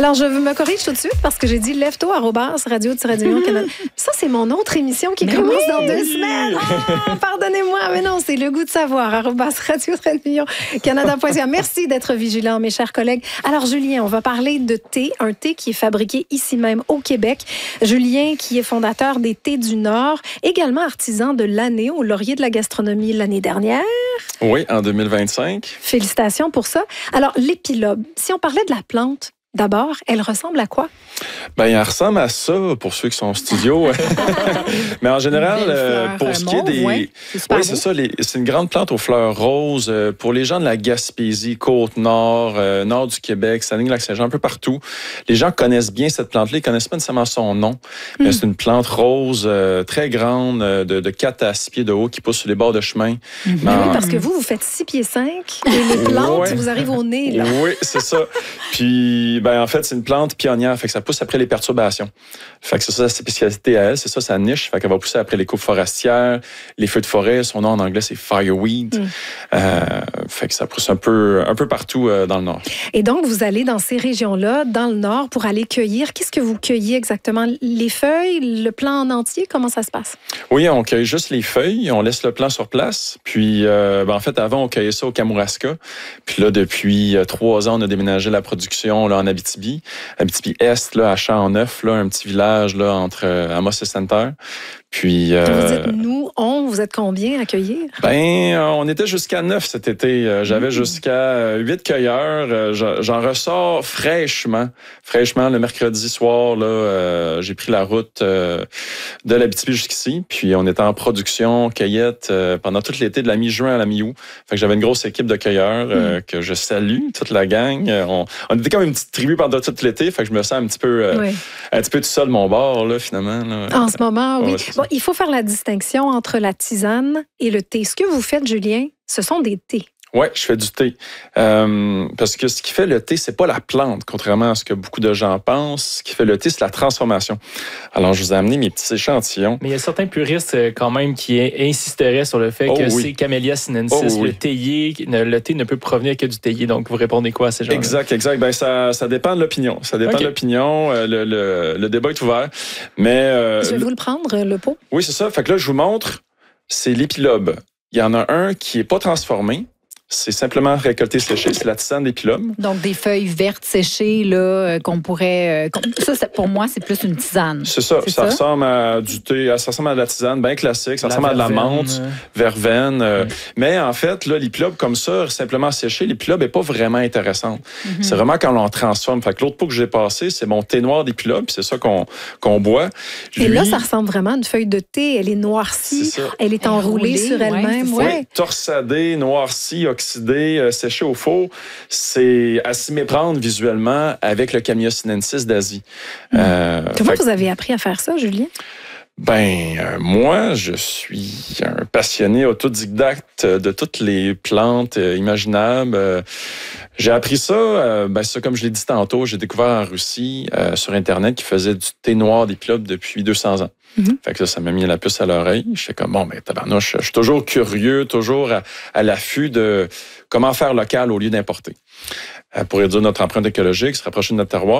Alors, je me corrige tout de suite parce que j'ai dit lève-toi @radio-du Canada. Ça, c'est mon autre émission qui commence dans 2 semaines. Oh, pardonnez-moi, mais non, c'est le goût de savoir. @radio-du Canada.ca. Merci d'être vigilant, mes chers collègues. Alors, Julien, on va parler de thé, un thé qui est fabriqué ici même au Québec. Julien, qui est fondateur des Thés du Nord, également artisan de l'année au Laurier de la gastronomie l'année dernière. Oui, en 2025. Félicitations pour ça. Alors, l'épilobe, si on parlait de la plante, d'abord, elle ressemble à quoi? Ben, elle ressemble à ça pour ceux qui sont en studio. Mais en général, pour ce qui est des... Oui, c'est ça. C'est une grande plante aux fleurs roses. Pour les gens de la Gaspésie, Côte-Nord, nord du Québec, Saguenay-Lac-Saint-Jean, un peu partout, les gens connaissent bien cette plante-là. Ils connaissent pas nécessairement son nom. Mais c'est une plante rose très grande, de 4 à 6 pieds de haut, qui pousse sur les bords de chemin. Oui, parce que vous faites 6 pieds 5 et les plantes vous arrivent au nez. Là. Oui, c'est ça. Puis, en fait, c'est une plante pionnière. Fait que ça pousse après les perturbations. Fait que c'est ça sa spécialité à elle. C'est ça sa niche. Fait qu'elle va pousser après les coupes forestières, les feux de forêt. Son nom en anglais, c'est fireweed. Fait que ça pousse un peu partout dans le nord. Et donc, vous allez dans ces régions-là, dans le nord, pour aller cueillir. Qu'est-ce que vous cueillez exactement? Les feuilles, le plant en entier? Comment ça se passe? Oui, on cueille juste les feuilles. On laisse le plant sur place. Puis, en fait, avant, on cueillait ça au Kamouraska. Puis là, depuis 3 ans, on a déménagé la production là, en Abitibi. Abitibi-Est, là, à Champ-Neuf, là, un petit village là, entre Amos et Sainte-Terre. Puis, vous dites vous êtes combien à cueillir? On était jusqu'à 9 cet été. J'avais jusqu'à 8 cueilleurs. J'en ressors fraîchement le mercredi soir. Là, j'ai pris la route de l'Abitibi jusqu'ici. Puis on était en production, cueillette pendant tout l'été, de la mi-juin à la mi-août. Fait que j'avais une grosse équipe de cueilleurs que je salue, toute la gang. On était comme une petite tribu pendant tout l'été. Fait que je me sens un petit peu tout seul de mon bord, là, finalement. Là. En ce moment, oui. Bon, il faut faire la distinction entre la tisane et le thé. Ce que vous faites, Julien, ce sont des thés. Oui, je fais du thé. Parce que ce qui fait le thé, c'est pas la plante, contrairement à ce que beaucoup de gens pensent. Ce qui fait le thé, c'est la transformation. Alors, je vous ai amené mes petits échantillons. Mais il y a certains puristes quand même qui insisteraient sur le fait que c'est Camellia sinensis, le théier. Le thé ne peut provenir que du théier. Donc, vous répondez quoi à ces gens-là? Exact. Ben, ça dépend de l'opinion. Ça dépend de l'opinion. Le débat est ouvert. Mais, je vais vous le prendre, le pot. Oui, c'est ça. Fait que là, je vous montre, c'est l'épilobe. Il y en a un qui n'est pas transformé. C'est simplement récolté séché, c'est la tisane d'épilobe. Donc, des feuilles vertes séchées là, qu'on pourrait... Ça, pour moi, c'est plus une tisane. C'est ça. Ça ressemble à du thé, ça ressemble à de la tisane, bien classique. Ça ressemble à de la menthe, verveine. Mais en fait, là, l'épilobe comme ça, simplement séché, l'épilobe n'est pas vraiment intéressante. C'est vraiment quand on transforme. Fait que l'autre pot que j'ai passé, c'est mon thé noir d'épilobe, c'est ça qu'on boit. Et là, ça ressemble vraiment à une feuille de thé. Elle est noircie, elle est enroulée sur elle-même. Oui, torsadée, noircie, oxydée, séché au four, c'est à s'y méprendre visuellement avec le Camellia sinensis d'Asie. Comment vous avez appris à faire ça, Julien? Moi, je suis un passionné autodidacte de toutes les plantes imaginables. J'ai appris ça, comme je l'ai dit tantôt, j'ai découvert en Russie, sur Internet, qui faisait du thé noir d'épilobe depuis 200 ans. Fait que ça m'a mis la puce à l'oreille. Je fais comme, tabarnouche, je suis toujours curieux, toujours à l'affût de comment faire local au lieu d'importer. Pour réduire notre empreinte écologique, se rapprocher de notre terroir.